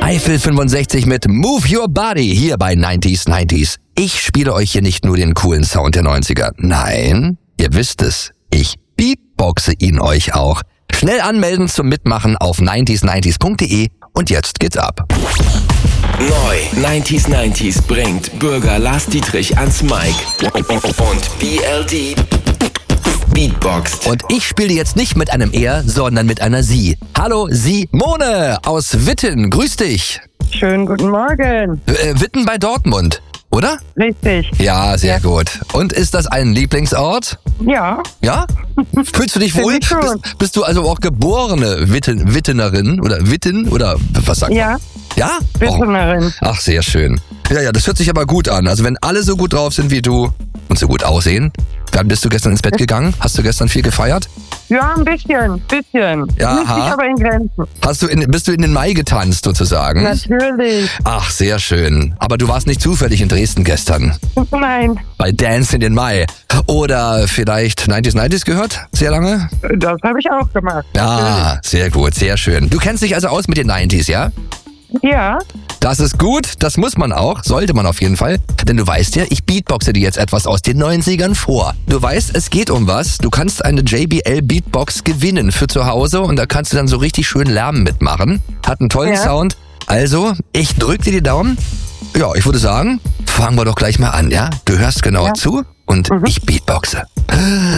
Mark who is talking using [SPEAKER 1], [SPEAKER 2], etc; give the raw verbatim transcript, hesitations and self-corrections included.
[SPEAKER 1] Eiffel fünfundsechzig mit Move Your Body hier bei neunzig neunzig. Ich spiele euch hier nicht nur den coolen Sound der neunziger. Nein, ihr wisst es, ich beatboxe ihn euch auch. Schnell anmelden zum Mitmachen auf neunzig neunzig punkt de und jetzt geht's ab.
[SPEAKER 2] Neu, neunzig neunzig bringt Bürger Lars Dietrich ans Mic und B L D beatboxt.
[SPEAKER 1] Und ich spiele jetzt nicht mit einem Er, sondern mit einer Sie. Hallo Simone aus Witten, grüß dich.
[SPEAKER 3] Schönen guten Morgen.
[SPEAKER 1] Äh, Witten bei Dortmund, oder?
[SPEAKER 3] Richtig.
[SPEAKER 1] Ja, sehr ja. gut. Und ist das ein Lieblingsort?
[SPEAKER 3] Ja.
[SPEAKER 1] Ja? Fühlst du dich wohl? Bist, bist du also auch geborene Witten, Wittenerin oder Witten oder was sagt
[SPEAKER 3] ja.
[SPEAKER 1] man? Ja?
[SPEAKER 3] Wittenerin.
[SPEAKER 1] Oh. Ach, sehr schön. Ja, ja, das hört sich aber gut an. Also wenn alle so gut drauf sind wie du und so gut aussehen. Wann bist du gestern ins Bett gegangen? Hast du gestern viel gefeiert?
[SPEAKER 3] Ja, ein bisschen, bisschen.
[SPEAKER 1] Ja,
[SPEAKER 3] nicht, nicht aber in Grenzen.
[SPEAKER 1] Hast du in, bist du in den Mai getanzt sozusagen?
[SPEAKER 3] Natürlich.
[SPEAKER 1] Ach, sehr schön. Aber du warst nicht zufällig in Dresden gestern?
[SPEAKER 3] Nein.
[SPEAKER 1] Bei Dance in den Mai. Oder vielleicht neunzig neunzig gehört? Sehr lange?
[SPEAKER 3] Das habe ich auch gemacht.
[SPEAKER 1] Ja, sehr gut, sehr schön. Du kennst dich also aus mit den neunziger, ja?
[SPEAKER 3] Ja.
[SPEAKER 1] Das ist gut, das muss man auch, sollte man auf jeden Fall. Denn du weißt ja, ich beatboxe dir jetzt etwas aus den neunzigern vor. Du weißt, es geht um was. Du kannst eine J B L Beatbox gewinnen für zu Hause und da kannst du dann so richtig schön Lärm mitmachen. Hat einen tollen ja. Sound. Also, ich drück dir die Daumen. Ja, ich würde sagen, fangen wir doch gleich mal an, ja? Du hörst genau ja. zu und mhm. ich beatboxe.